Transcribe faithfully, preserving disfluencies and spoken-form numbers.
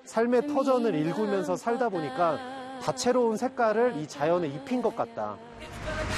삶의 터전을 일구면서 살다 보니까 다채로운 색깔을 이 자연에 입힌 것 같다.